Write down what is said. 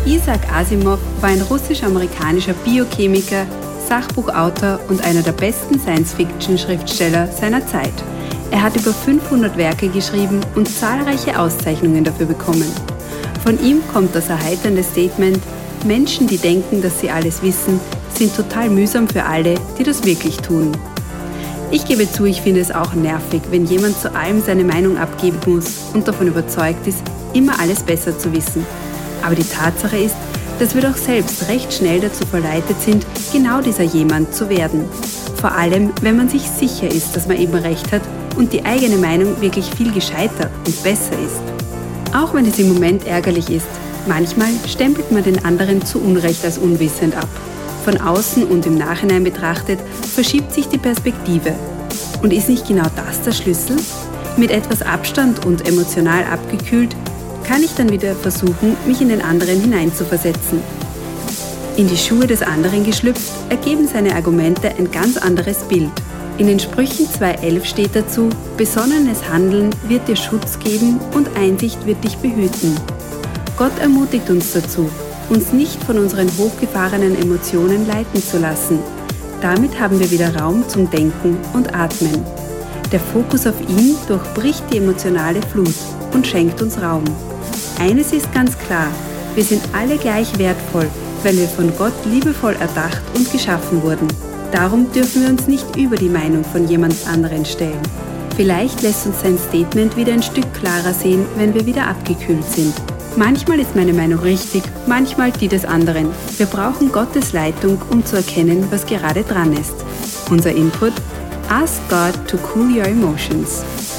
Isaac Asimov war ein russisch-amerikanischer Biochemiker, Sachbuchautor und einer der besten Science-Fiction-Schriftsteller seiner Zeit. Er hat über 500 Werke geschrieben und zahlreiche Auszeichnungen dafür bekommen. Von ihm kommt das erheiternde Statement: Menschen, die denken, dass sie alles wissen, sind total mühsam für alle, die das wirklich tun. Ich gebe zu, ich finde es auch nervig, wenn jemand zu allem seine Meinung abgeben muss und davon überzeugt ist, immer alles besser zu wissen. Aber die Tatsache ist, dass wir doch selbst recht schnell dazu verleitet sind, genau dieser jemand zu werden. Vor allem, wenn man sich sicher ist, dass man eben recht hat und die eigene Meinung wirklich viel gescheiter und besser ist. Auch wenn es im Moment ärgerlich ist, manchmal stempelt man den anderen zu Unrecht als unwissend ab. Von außen und im Nachhinein betrachtet verschiebt sich die Perspektive. Und ist nicht genau das der Schlüssel? Mit etwas Abstand und emotional abgekühlt kann ich dann wieder versuchen, mich in den anderen hineinzuversetzen. In die Schuhe des anderen geschlüpft, ergeben seine Argumente ein ganz anderes Bild. In den Sprüchen 2,11 steht dazu: Besonnenes Handeln wird dir Schutz geben und Einsicht wird dich behüten. Gott ermutigt uns dazu, uns nicht von unseren hochgefahrenen Emotionen leiten zu lassen. Damit haben wir wieder Raum zum Denken und Atmen. Der Fokus auf ihn durchbricht die emotionale Flut und schenkt uns Raum. Eines ist ganz klar: Wir sind alle gleich wertvoll, weil wir von Gott liebevoll erdacht und geschaffen wurden. Darum dürfen wir uns nicht über die Meinung von jemand anderen stellen. Vielleicht lässt uns sein Statement wieder ein Stück klarer sehen, wenn wir wieder abgekühlt sind. Manchmal ist meine Meinung richtig, manchmal die des anderen. Wir brauchen Gottes Leitung, um zu erkennen, was gerade dran ist. Unser Input: Ask God to cool your emotions.